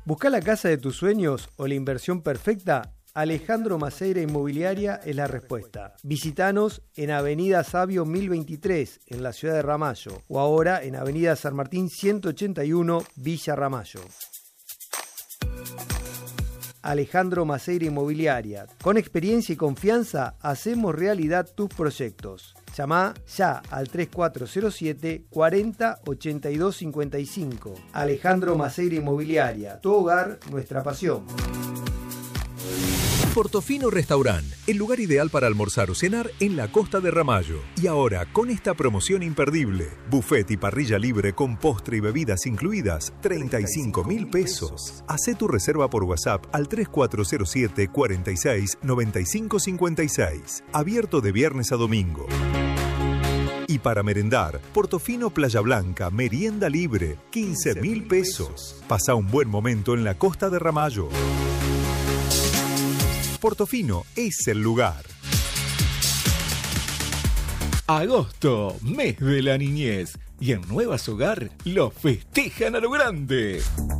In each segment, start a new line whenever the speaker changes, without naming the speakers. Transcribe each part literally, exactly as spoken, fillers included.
¿Buscá la casa de tus sueños o la inversión perfecta? Alejandro Maceira Inmobiliaria es la respuesta. Visítanos en Avenida Sabio mil veintitrés, en la ciudad de Ramallo, o ahora en Avenida San Martín ciento ochenta y uno, Villa Ramallo. Alejandro Maceira Inmobiliaria. Con experiencia y confianza, hacemos realidad tus proyectos. Llamá ya al tres cuatro cero siete, cuarenta, ochenta y dos cincuenta y cinco. Alejandro Maceira Inmobiliaria. Tu hogar, nuestra pasión.
Portofino Restaurant, el lugar ideal para almorzar o cenar en la costa de Ramallo. Y ahora, con esta promoción imperdible, buffet y parrilla libre con postre y bebidas incluidas, treinta y cinco mil pesos. Hacé tu reserva por WhatsApp al tres cuatro cero siete, cuarenta y seis, noventa y cinco cincuenta y seis. Abierto de viernes a domingo. Y para merendar, Portofino Playa Blanca, merienda libre, quince mil pesos. Pasa un buen momento en la costa de Ramallo. Portofino es el lugar.
Agosto, mes de la niñez. Y en Nuevas Hogar lo festejan a lo grande.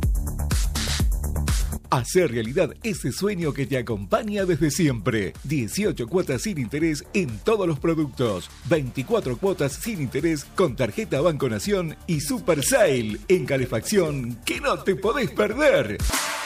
Hacer realidad ese sueño que te acompaña desde siempre. dieciocho cuotas sin interés en todos los productos. veinticuatro cuotas sin interés con tarjeta Banco Nación y Super Sale en calefacción que no te podés perder.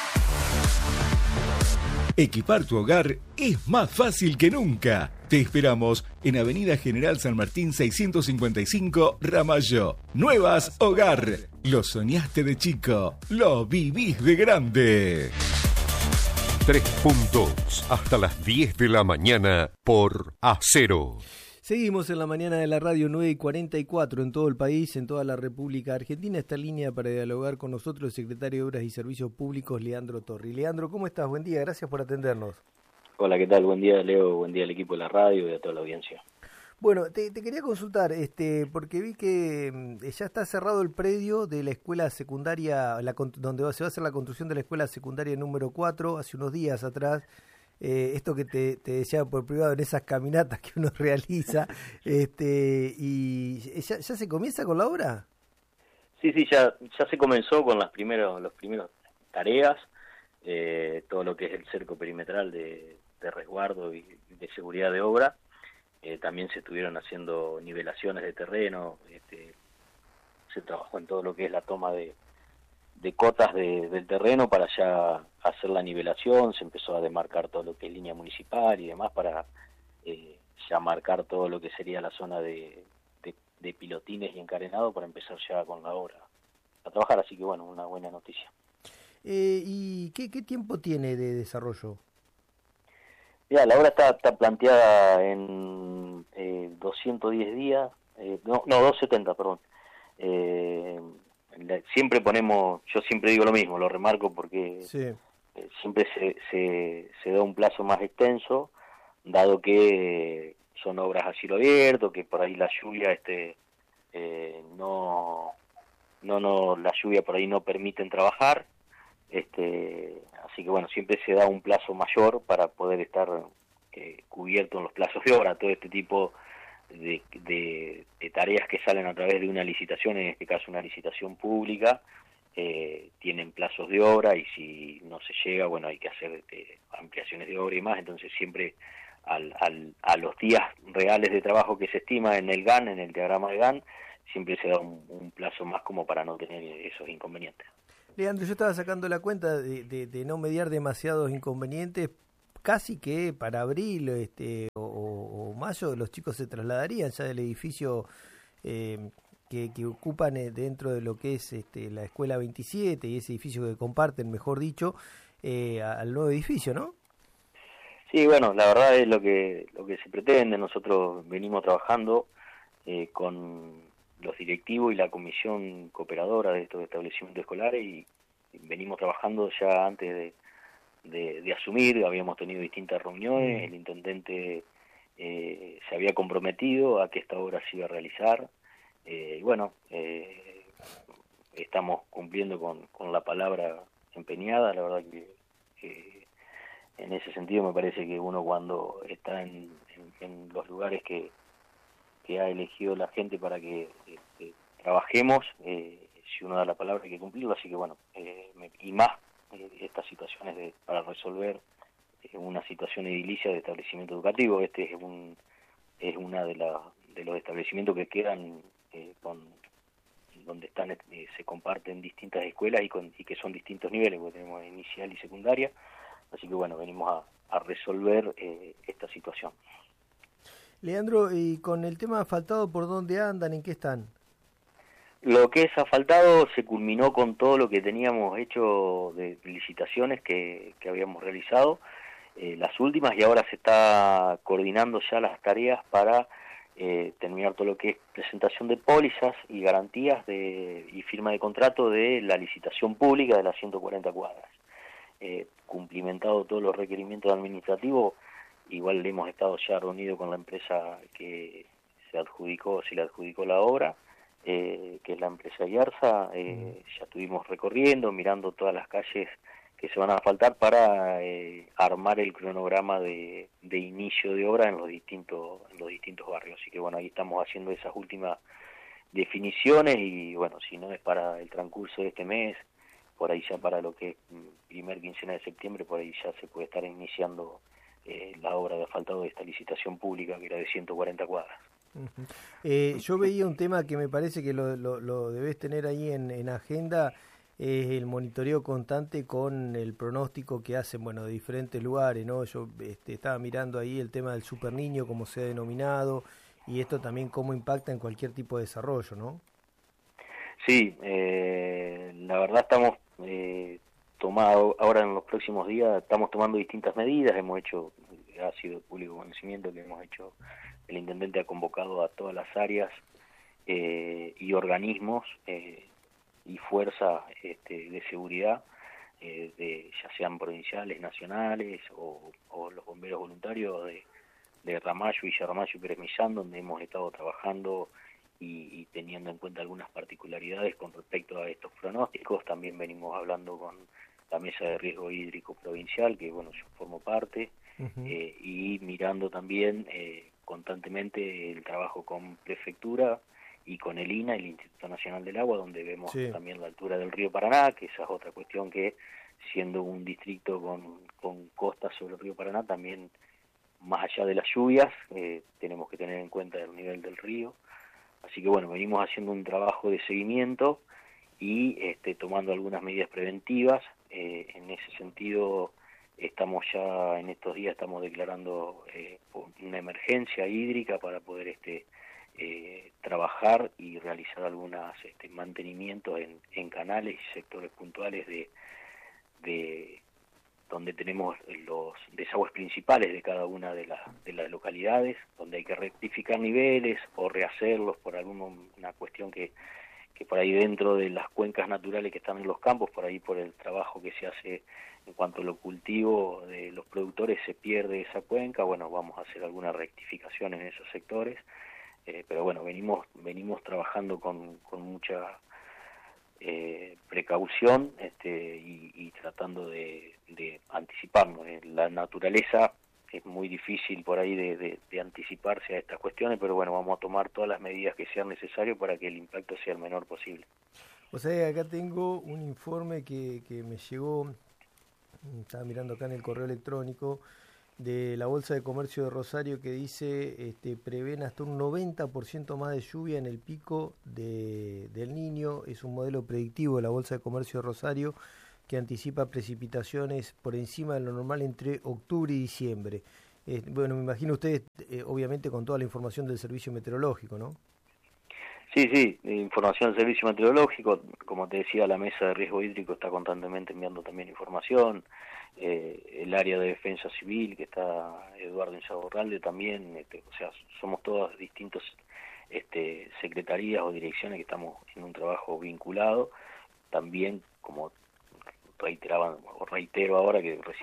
Equipar tu hogar es más fácil que nunca. Te esperamos en Avenida General San Martín seiscientos cincuenta y cinco, Ramallo. Nuevas Hogar. Lo soñaste de chico, lo vivís de grande.
Tres puntos hasta las diez de la mañana por Acero.
Seguimos en la mañana de la radio nueve y cuarenta y cuatro en todo el país, en toda la República Argentina. Está en línea para dialogar con nosotros el secretario de Obras y Servicios Públicos, Leandro Torri. Leandro, ¿cómo estás? Buen día, gracias por atendernos.
Hola, ¿qué tal? Buen día, Leo, buen día al equipo de la radio y a toda la audiencia.
Bueno, te, te quería consultar, este, porque vi que eh, ya está cerrado el predio de la escuela secundaria, la, donde se va a hacer la construcción de la escuela secundaria número cuatro, hace unos días atrás. Eh, esto que te, te decía por privado en esas caminatas que uno realiza, este y ¿ya, ya se comienza con la obra?
Sí, sí, ya ya se comenzó con las primeros, los primeros tareas, eh, todo lo que es el cerco perimetral de, de resguardo y de seguridad de obra. Eh, también se estuvieron haciendo nivelaciones de terreno, este, se trabajó en todo lo que es la toma de de cotas de, del terreno para ya hacer la nivelación, se empezó a demarcar todo lo que es línea municipal y demás para eh, ya marcar todo lo que sería la zona de, de, de pilotines y encarenado para empezar ya con la obra a trabajar, así que bueno, una buena noticia.
Eh, ¿Y qué, qué tiempo tiene de desarrollo?
Ya, la obra está, está planteada en eh, doscientos diez días, eh, no, no, doscientos setenta, perdón. Eh, Siempre ponemos, yo siempre digo lo mismo, lo remarco porque sí. eh, siempre se, se, se da un plazo más extenso, dado que son obras a cielo abierto, que por ahí la lluvia, este, eh, no, no, no, la lluvia por ahí no permiten trabajar, este, así que bueno, siempre se da un plazo mayor para poder estar eh, cubierto en los plazos de obra, todo este tipo De, de, de tareas que salen a través de una licitación, en este caso una licitación pública, eh, tienen plazos de obra y si no se llega, bueno, hay que hacer eh, ampliaciones de obra y más, entonces siempre al, al, a los días reales de trabajo que se estima en el G A N, en el diagrama de G A N, siempre se da un, un plazo más como para no tener esos inconvenientes.
Leandro, yo estaba sacando la cuenta de, de, de no mediar demasiados inconvenientes, casi que para abril este, o, o mayo los chicos se trasladarían ya del edificio eh, que, que ocupan dentro de lo que es este, la Escuela veintisiete y ese edificio que comparten, mejor dicho, eh, al nuevo edificio, ¿no?
Sí, bueno, la verdad es lo que lo que se pretende. Nosotros venimos trabajando eh, con los directivos y la comisión cooperadora de estos establecimientos escolares y, y venimos trabajando ya antes de De, de asumir, habíamos tenido distintas reuniones, el intendente eh, se había comprometido a que esta obra se iba a realizar, eh, y bueno, eh, estamos cumpliendo con, con la palabra empeñada, la verdad que, que en ese sentido me parece que uno cuando está en, en, en los lugares que, que ha elegido la gente para que este, trabajemos, eh, si uno da la palabra hay que cumplirlo, así que bueno, eh, me, y más eh, estas situaciones de, para resolver eh, una situación edilicia de establecimiento educativo. Este es un es una de, la, de los establecimientos que quedan eh, con donde están eh, se comparten distintas escuelas y, con, y que son distintos niveles, porque tenemos inicial y secundaria, así que bueno, venimos a, a resolver eh, esta situación.
Leandro, y con el tema asfaltado, ¿por dónde andan? ¿En qué están?
Lo que es asfaltado se culminó con todo lo que teníamos hecho de licitaciones que, que habíamos realizado, eh, las últimas, y ahora se está coordinando ya las tareas para eh, terminar todo lo que es presentación de pólizas y garantías de, y firma de contrato de la licitación pública de las ciento cuarenta cuadras. Eh, cumplimentado todos los requerimientos administrativos, igual hemos estado ya reunidos con la empresa que se adjudicó, se le adjudicó la obra, eh, que es la empresa Yarza. Eh, ya estuvimos recorriendo, mirando todas las calles que se van a asfaltar para eh, armar el cronograma de, de inicio de obra en los distintos en los distintos barrios. Así que bueno, ahí estamos haciendo esas últimas definiciones y bueno, si no es para el transcurso de este mes, por ahí ya para lo que es primer quincena de septiembre, por ahí ya se puede estar iniciando eh, la obra de asfaltado de esta licitación pública que era de ciento cuarenta cuadras.
Uh-huh. eh, yo veía un tema que me parece que lo, lo, lo debes tener ahí en, en agenda, es el monitoreo constante con el pronóstico que hacen, bueno, de diferentes lugares, ¿no? Yo este, estaba mirando ahí el tema del super niño, como se ha denominado, y esto también cómo impacta en cualquier tipo de desarrollo, ¿no?
Sí, eh, la verdad estamos eh, tomado ahora en los próximos días, estamos tomando distintas medidas, hemos hecho, ha sido de público conocimiento que hemos hecho, el intendente ha convocado a todas las áreas eh, y organismos eh, y fuerzas este, de seguridad, eh, de, ya sean provinciales, nacionales o, o los bomberos voluntarios de, de Ramallo, Villa Ramallo y Pérez Millán, donde hemos estado trabajando y, y teniendo en cuenta algunas particularidades con respecto a estos pronósticos. También venimos hablando con la Mesa de Riesgo Hídrico Provincial, que bueno, yo formo parte, uh-huh. eh, y mirando también eh, constantemente el trabajo con Prefectura y con el I N A, el Instituto Nacional del Agua, donde vemos sí. también la altura del río Paraná, que esa es otra cuestión que, siendo un distrito con, con costas sobre el río Paraná, también más allá de las lluvias, eh, tenemos que tener en cuenta el nivel del río. Así que bueno, venimos haciendo un trabajo de seguimiento y este, tomando algunas medidas preventivas. Eh, en ese sentido, estamos ya en estos días estamos declarando eh, una emergencia hídrica para poder este eh, trabajar y realizar algunos este, mantenimientos en, en canales y sectores puntuales de, de donde tenemos los desagües principales de cada una de, la, de las localidades, donde hay que rectificar niveles o rehacerlos por alguna cuestión que, que por ahí dentro de las cuencas naturales que están en los campos, por ahí por el trabajo que se hace en cuanto a lo cultivo de los productores se pierde esa cuenca. Bueno, vamos a hacer alguna rectificación en esos sectores, eh, pero bueno, venimos venimos trabajando con, con mucha eh, precaución este, y, y tratando de, de anticiparnos. La naturaleza es muy difícil por ahí de, de, de anticiparse a estas cuestiones, pero bueno, vamos a tomar todas las medidas que sean necesarias para que el impacto sea el menor posible.
O sea, acá tengo un informe que, que me llegó, estaba mirando acá en el correo electrónico, de la Bolsa de Comercio de Rosario, que dice, este, prevén hasta un noventa por ciento más de lluvia en el pico de, del Niño. Es un modelo predictivo de la Bolsa de Comercio de Rosario que anticipa precipitaciones por encima de lo normal entre octubre y diciembre. Eh, bueno, me imagino ustedes, eh, obviamente, con toda la información del Servicio Meteorológico, ¿no?
Sí, sí, información del Servicio Meteorológico. Como te decía, la Mesa de Riesgo Hídrico está constantemente enviando también información. Eh, el área de Defensa Civil, que está Eduardo Insaurralde también, este, o sea, somos todas distintas este, secretarías o direcciones que estamos en un trabajo vinculado. También, como reiteraban o reitero ahora, que